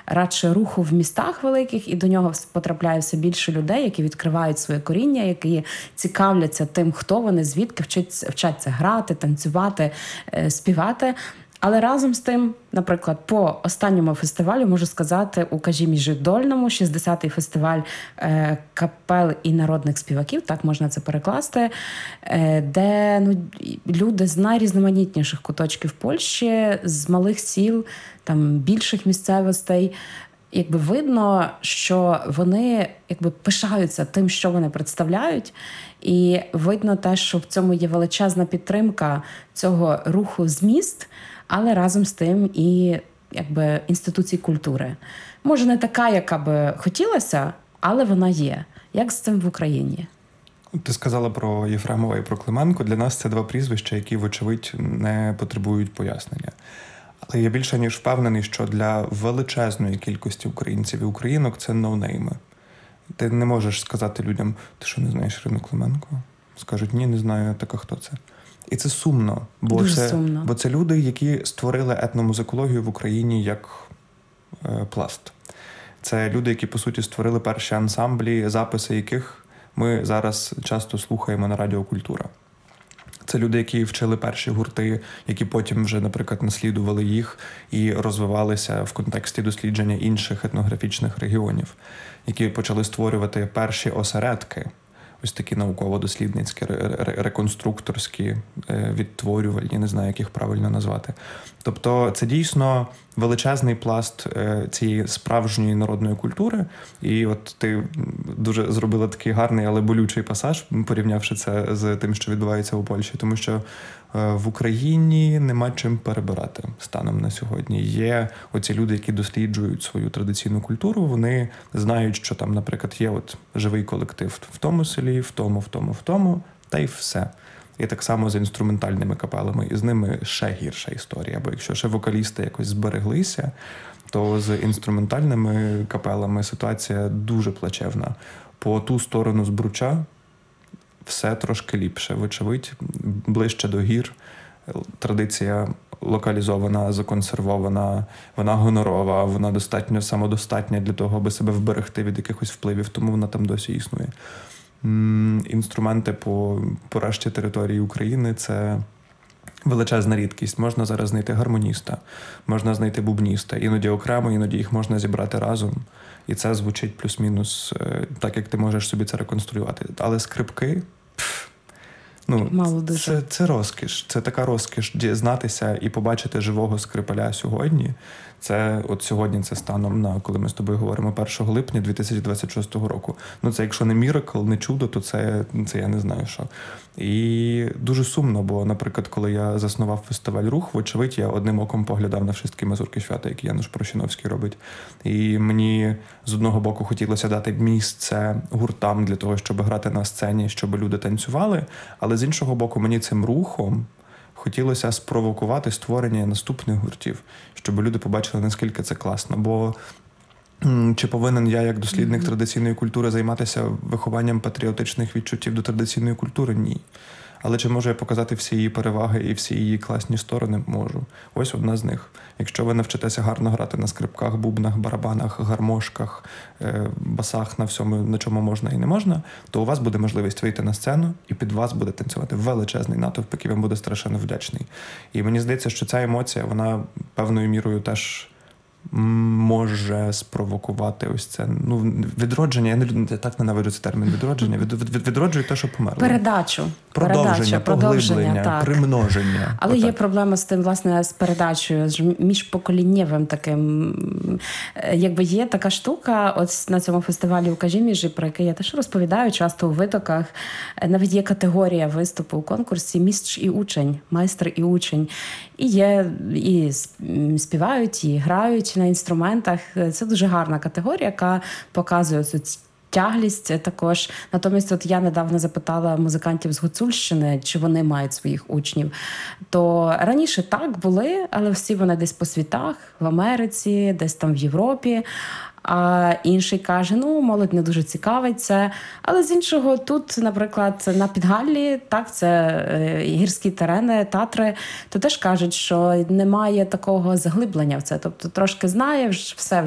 радше руху в містах великих, і до нього потрапляє все більше людей, які відкривають своє коріння, які цікавляться тим, хто вони, звідки вчаться грати, танцювати, співати. Але разом з тим, наприклад, по останньому фестивалю, можу сказати, у Кажіміжі Дольному, 60-й фестиваль капел і народних співаків, так можна це перекласти, де люди з найрізноманітніших куточків Польщі, з малих сіл, там більших місцевостей, якби видно, що вони якби пишаються тим, що вони представляють, і видно те, що в цьому є величезна підтримка цього руху з міст, але разом з тим і якби інституцій культури. Може, не така, яка би хотілося, але вона є. Як з цим в Україні? Ти сказала про Єфремова і про Клименко. Для нас це два прізвища, які, вочевидь, не потребують пояснення. Але я більше ніж впевнений, що для величезної кількості українців і українок це ноунейми. Ти не можеш сказати людям: ти що, не знаєш Ірину Клименко? Скажуть: ні, не знаю, така хто це. І це сумно, бо це люди, які створили етномузикологію в Україні як пласт. Це люди, які, по суті, створили перші ансамблі, записи яких ми зараз часто слухаємо на Радіо Культура. Це люди, які вчили перші гурти, які потім вже, наприклад, наслідували їх і розвивалися в контексті дослідження інших етнографічних регіонів, які почали створювати перші осередки, ось такі науково-дослідницькі, реконструкторські, відтворювальні, не знаю, як їх правильно назвати. Тобто це дійсно величезний пласт цієї справжньої народної культури. І от ти дуже зробила такий гарний, але болючий пасаж, порівнявши це з тим, що відбувається у Польщі, тому що в Україні нема чим перебирати станом на сьогодні. Є оці люди, які досліджують свою традиційну культуру, вони знають, що там, наприклад, є от живий колектив в тому селі, в тому, та й все. І так само з інструментальними капелами, і з ними ще гірша історія. Бо якщо ще вокалісти якось збереглися, то з інструментальними капелами ситуація дуже плачевна. По ту сторону Збруча все трошки ліпше. Вочевидь, ближче до гір, традиція локалізована, законсервована, вона гонорова, вона достатньо самодостатня для того, аби себе вберегти від якихось впливів, тому вона там досі існує. Інструменти по решті території України – це величезна рідкість. Можна зараз знайти гармоніста, можна знайти бубніста, іноді окремо, іноді їх можна зібрати разом. І це звучить плюс-мінус так, як ти можеш собі це реконструювати. Але скрипки – це розкіш. Це така розкіш дізнатися і побачити живого скрипаля сьогодні. Це от сьогодні це станом на, коли ми з тобою говоримо, 1 липня 2026 року. Це якщо не міракл, не чудо, то це я не знаю що. І дуже сумно, бо, наприклад, коли я заснував фестиваль «Рух», вочевидь, я одним оком поглядав на «Wszystkie Mazurki świata», які Януш Прощиновський робить. І мені з одного боку хотілося дати місце гуртам для того, щоб грати на сцені, щоб люди танцювали, але з іншого боку, мені цим рухом хотілося спровокувати створення наступних гуртів, щоб люди побачили, наскільки це класно. Бо чи повинен я, як дослідник традиційної культури, займатися вихованням патріотичних відчуттів до традиційної культури? Ні. Але чи можу я показати всі її переваги і всі її класні сторони? Можу. Ось одна з них. Якщо ви навчитеся гарно грати на скрипках, бубнах, барабанах, гармошках, басах, на всьому, на чому можна і не можна, то у вас буде можливість вийти на сцену, і під вас буде танцювати величезний натовп, який вам буде страшенно вдячний. І мені здається, що ця емоція, вона певною мірою теж може спровокувати ось це відродження. Я так ненавиджу цей термін відродження. Відроджує те, що померло. Продовження, поглиблення, так. Примноження. Але є проблема з тим, власне, з передачею, з міжпоколіннєвим таким. Якби є така штука, ось на цьому фестивалі у Кажіміжі, про який я теж розповідаю часто у витоках, навіть є категорія виступу у конкурсі «Містрz і учень», «Майстер і учень». І є, і співають, і грають на інструментах. Це дуже гарна категорія, яка показує цю тяглість також. Натомість от я недавно запитала музикантів з Гуцульщини, чи вони мають своїх учнів. То раніше так були, але всі вони десь по світах, в Америці, десь там в Європі. А інший каже, молодь не дуже цікавиться. Але з іншого, тут, наприклад, на Підгаллі, так, це гірські терени, Татри, то теж кажуть, що немає такого заглиблення в це. Тобто трошки знає, все